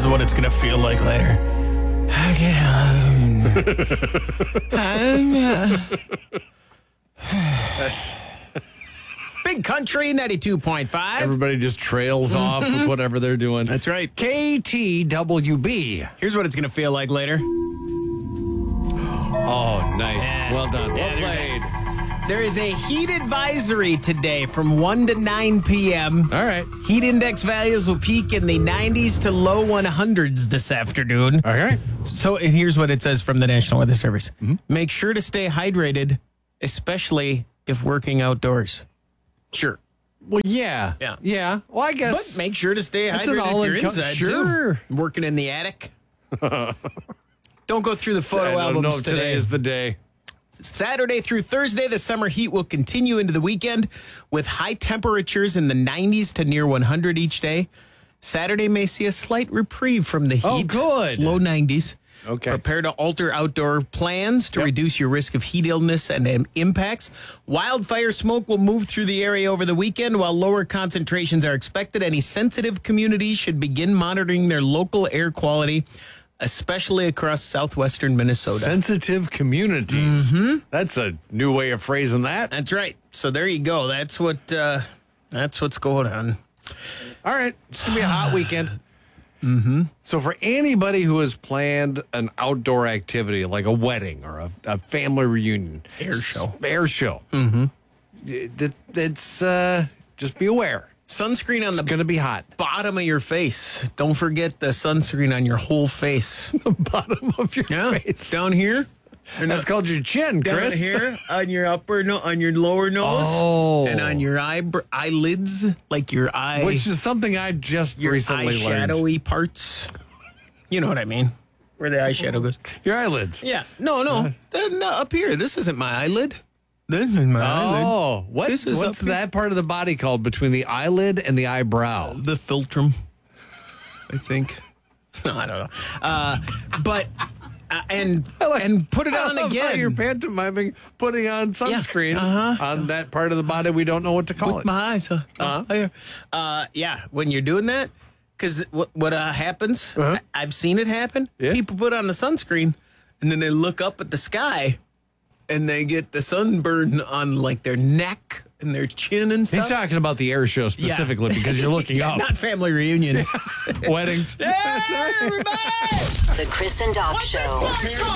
what it's going to feel like later. That's Big Country 92.5. everybody just trails off with whatever they're doing. That's right. KTWB. Here's what it's going to feel like later. Oh, nice. Yeah. Well done. Yeah, Well played. There is a heat advisory today from 1 to 9 p.m. All right. Heat index values will peak in the 90s to low 100s this afternoon. All right. So and here's what it says from the National Weather Service. Make sure to stay hydrated, especially if working outdoors. Sure. Well, yeah. Yeah. Well, I guess. But make sure to stay That's an hydrated if you're inside, sure. too. Working in the attic. Don't go through the photo I don't albums know if today is the day. Saturday through Thursday, the summer heat will continue into the weekend with high temperatures in the 90s to near 100 each day. Saturday may see a slight reprieve from the heat. Oh, good. Low 90s. Okay. Prepare to alter outdoor plans to reduce your risk of heat illness and impacts. Wildfire smoke will move through the area over the weekend. While lower concentrations are expected, any sensitive communities should begin monitoring their local air quality, especially across southwestern Minnesota. Sensitive communities. Mm-hmm. That's a new way of phrasing that. That's right. So there you go. That's what's going on. All right. It's going to be a hot weekend. Mm-hmm. So for anybody who has planned an outdoor activity like a wedding or a family reunion. Air show. Mm-hmm. It's just be aware. Sunscreen on It's the going to be hot. bottom of your face. Don't forget the sunscreen on your whole face. The bottom of your face. Down here. That's called your chin, Down Chris. here on your on your lower nose. Oh. And on your eyelids, like your eye. Which is something I just your recently learned. eyeshadowy parts. You know what I mean? Where the eyeshadow goes. Your eyelids. Yeah. No. No, up here. This isn't my eyelid. This is my eyelid. Oh, what's that part of the body called between the eyelid and the eyebrow? The philtrum, I think. No, I don't know. But and put it on again. You're pantomiming putting on sunscreen on that part of the body we don't know what to call With it. my eyes. Yeah, when you're doing that, because what happens, I've seen it happen. Yeah. People put on the sunscreen, and then they look up at the sky, and they get the sunburn on like their neck and their chin and stuff. He's talking about the air show specifically because you're looking up. Not family reunions. Weddings. Yeah, everybody! The Chris and Doc Show.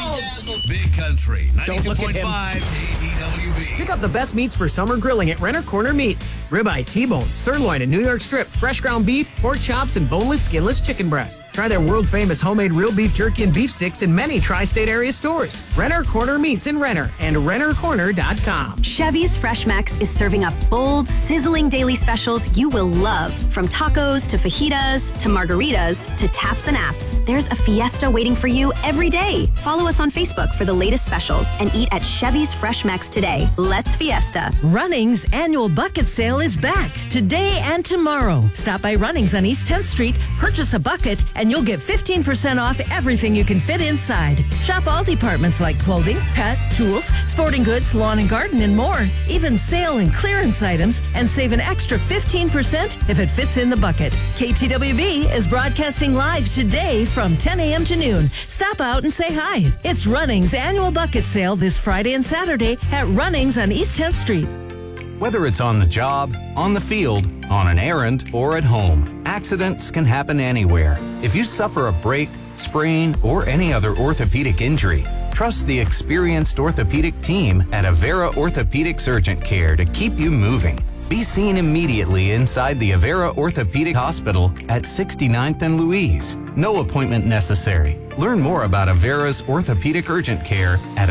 Big Country, Don't look at him. 92.5 KTWB. Pick up the best meats for summer grilling at Renner Corner Meats. Ribeye, T-bone, sirloin, and New York strip, fresh ground beef, pork chops, and boneless, skinless chicken breast. Try their world-famous homemade real beef jerky and beef sticks in many tri-state area stores. Renner Corner Meats in Renner and rennercorner.com. Chevy's Fresh Max is serving up bold, sizzling daily specials you will love. From tacos to fajitas to margaritas to taps and apps, there's a fiesta waiting for you every day. Follow us on Facebook for the latest specials and eat at Chevy's Fresh Max today. Let's fiesta. Runnings annual bucket sale is back today and tomorrow. Stop by Runnings on East 10th Street, purchase a bucket, and you'll get 15% off everything you can fit inside. Shop all departments like clothing, pet, tools, sporting goods, lawn and garden, and more. Even sale and clearance items, and save an extra 15% if it fits in the bucket. KTWB is broadcasting live today from 10 a.m. to noon. Stop out and say hi. It's Runnings annual bucket sale this Friday and Saturday at Runnings on East 10th Street. Whether it's on the job, on the field, on an errand, or at home, accidents can happen anywhere. If you suffer a break, sprain, or any other orthopedic injury, trust the experienced orthopedic team at Avera Orthopedics Urgent Care to keep you moving. Be seen immediately inside the Avera Orthopedic Hospital at 69th and Louise. No appointment necessary. Learn more about Avera's Orthopedic Urgent Care at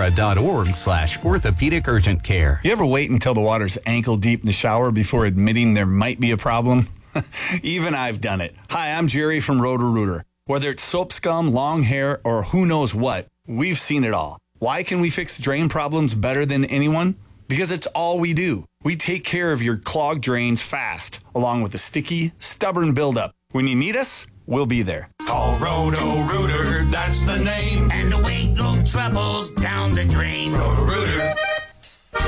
avera.org/orthopedic urgent care. You ever wait until the water's ankle deep in the shower before admitting there might be a problem? Even I've done it. Hi, I'm Jerry from Roto-Rooter. Whether it's soap scum, long hair, or who knows what, we've seen it all. Why can we fix drain problems better than anyone? Because it's all we do. We take care of your clogged drains fast, along with the sticky, stubborn buildup. When you need us, we'll be there. Call Roto-Rooter, that's the name. And away go troubles down the drain. Roto-Rooter.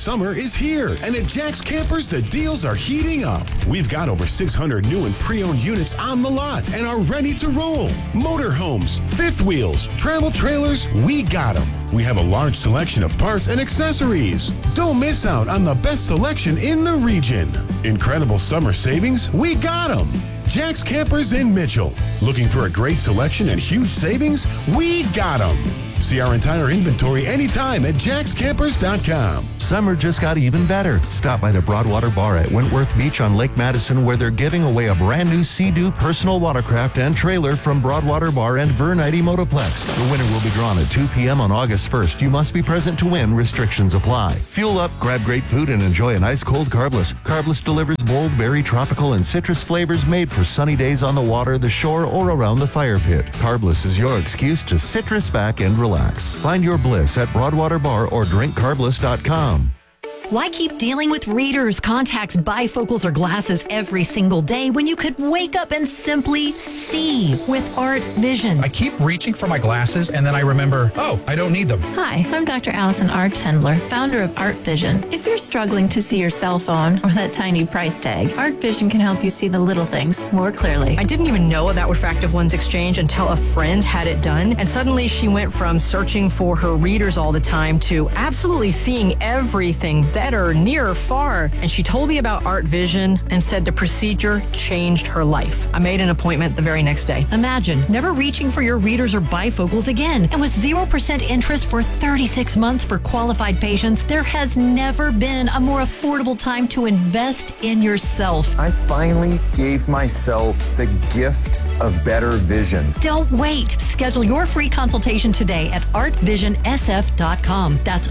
Summer is here, and at Jack's Campers, the deals are heating up. We've got over 600 new and pre-owned units on the lot and are ready to roll. Motorhomes, fifth wheels, travel trailers, we got them. We have a large selection of parts and accessories. Don't miss out on the best selection in the region. Incredible summer savings, we got them. Jack's Campers in Mitchell. Looking for a great selection and huge savings? We got them. See our entire inventory anytime at jackscampers.com. Summer just got even better. Stop by the Broadwater Bar at Wentworth Beach on Lake Madison, where they're giving away a brand new Sea-Doo personal watercraft and trailer from Broadwater Bar and Vernite Motoplex. The winner will be drawn at 2 p.m. on August 1st. You must be present to win. Restrictions apply. Fuel up, grab great food, and enjoy an ice-cold Carbless. Carbless delivers bold, berry, tropical, and citrus flavors made for sunny days on the water, the shore, or around the fire pit. Carbless is your excuse to citrus back and relax. Find your bliss at Broadwater Bar or drinkcarbless.com. Why keep dealing with readers, contacts, bifocals, or glasses every single day when you could wake up and simply see with Art Vision? I keep reaching for my glasses and then I remember, oh, I don't need them. Hi, I'm Dr. Allison Artendler, founder of Art Vision. If you're struggling to see your cell phone or that tiny price tag, Art Vision can help you see the little things more clearly. I didn't even know that Refractive Lens Exchange until a friend had it done, and suddenly she went from searching for her readers all the time to absolutely seeing everything better, near, far. And she told me about Art Vision and said the procedure changed her life. I made an appointment the very next day. Imagine never reaching for your readers or bifocals again. And with 0% interest for 36 months for qualified patients, there has never been a more affordable time to invest in yourself. I finally gave myself the gift of better vision. Don't wait. Schedule your free consultation today at artvisionsf.com. That's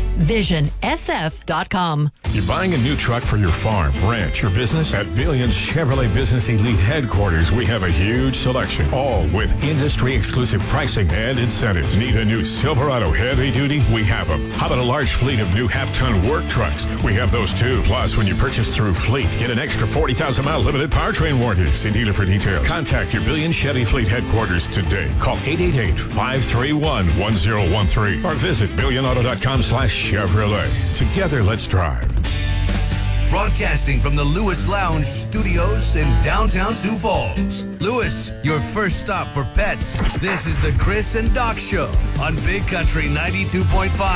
artvisionsf.com. You're buying a new truck for your farm, ranch, or business? At Billions Chevrolet Business Elite Headquarters, we have a huge selection, all with industry-exclusive pricing and incentives. Need a new Silverado heavy duty? We have them. How about a large fleet of new half-ton work trucks? We have those too. Plus, when you purchase through Fleet, get an extra 40,000-mile limited powertrain warranty. See dealer for details. Contact your Billions Chevy Fleet Headquarters today. Call 888-531-1013 or visit billionauto.com/Chevrolet. Together, let's drive. Broadcasting from the Lewis Lounge Studios in downtown Sioux Falls. Lewis, your first stop for pets. This is the Chris and Doc Show on Big Country 92.5.